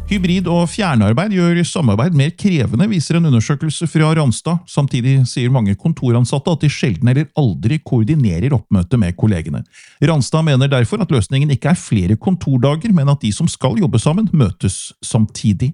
Hybrid- og fjernarbeid gjør samarbeid mer krevende, viser en undersøkelse fra Randstad. Samtidig sier mange kontoransatte at de sjelden eller aldri koordinerer oppmøte med kollegene. Randstad mener derfor at løsningen ikke er flere kontordager, men at de som skal jobbe sammen, møtes samtidig.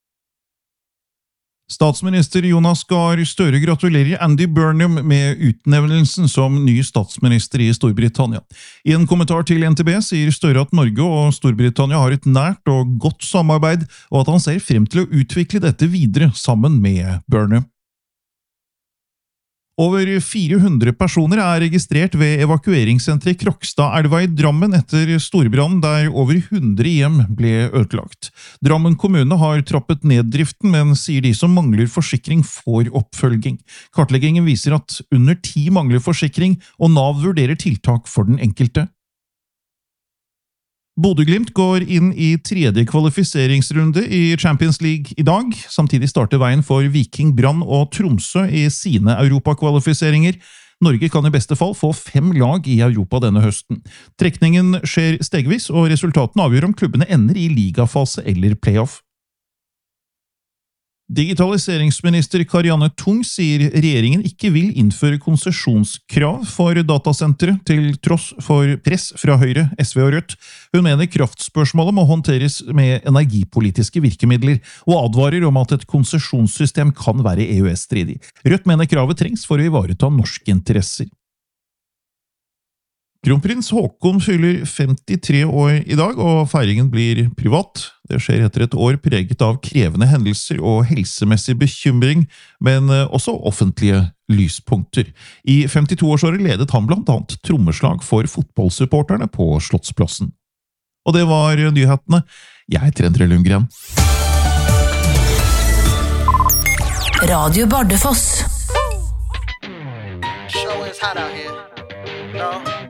Statsminister Jonas Gahr Støre gratulerer Andy Burnham med utnevnelsen som ny statsminister i Storbritannia. I en kommentar til NTB sier Støre at Norge og Storbritannia har et nært og godt samarbeid, og at han ser frem til å utvikle dette videre sammen med Burnham. Over 400 personer er registrert ved evakueringssenteret Krokstadelva i Drammen etter storbrann der over 100 hjem ble ødelagt. Drammen kommune har trappet ned driften, men sier de som mangler forsikring får oppfølging. Kartleggingen viser at under 10 mangler forsikring, og Nav vurderer tiltak for den enkelte. Bodø/Glimt går inn i 3. kvalifiseringsrunde i Champions League i dag. Samtidig starter veien for Viking, Brann og Tromsø i sine europakvalifiseringer. Norge kan i beste fall få 5 lag i Europa denne høsten. Trekningen skjer stegvis, og resultatene avgjør om klubbene ender i ligafase eller playoff. Digitaliseringsminister Karianne Tung sier regjeringen ikke vil innføre konsesjonskrav for datasentre til tross for press fra Høyre, SV og Rødt. Hun mener kraftspørsmålet må håndteres med energipolitiske virkemidler, og advarer om at et konsesjonssystem kan være EØS-stridig. Rødt mener kravet trengs for å ivareta norske interesser. Kronprins Haakon fyller 53 år i dag, og feiringen blir privat. Det skjer etter et år preget av krevende hendelser og helsemessig bekymring, men også offentlige lyspunkter. I 52-årsåret ledet han blant annet trommeslag for fotballsupporterne på Slottsplassen. Og det var nyhetene. Jeg heter Endre Lundgren. Radio Bardufoss. Show is hot out here. No.